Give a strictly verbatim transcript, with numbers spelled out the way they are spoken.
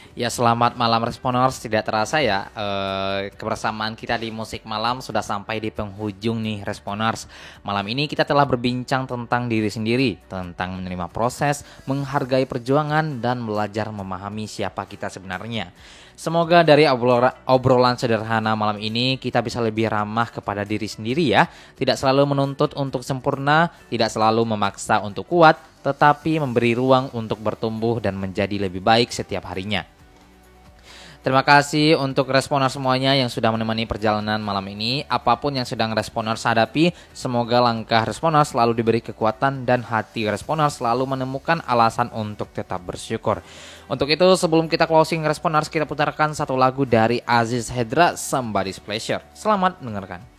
Ya, selamat malam Responers. Tidak terasa ya, eh, kebersamaan kita di musik malam sudah sampai di penghujung nih Responers. Malam ini kita telah berbincang tentang diri sendiri, tentang menerima proses, menghargai perjuangan, dan belajar memahami siapa kita sebenarnya. Semoga dari obrol- obrolan sederhana malam ini kita bisa lebih ramah kepada diri sendiri ya. Tidak selalu menuntut untuk sempurna, tidak selalu memaksa untuk kuat, tetapi memberi ruang untuk bertumbuh dan menjadi lebih baik setiap harinya. Terima kasih untuk responer semuanya yang sudah menemani perjalanan malam ini. Apapun yang sedang responer hadapi, semoga langkah responer selalu diberi kekuatan dan hati responer selalu menemukan alasan untuk tetap bersyukur. Untuk itu, sebelum kita closing responers, kita putarkan satu lagu dari Aziz Hedra, Somebody's Pleasure. Selamat mendengarkan.